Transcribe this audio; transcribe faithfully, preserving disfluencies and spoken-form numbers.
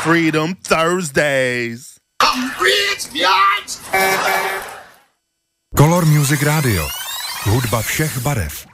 Freedom Thursdays. Color Music Radio. Hudba všech barev.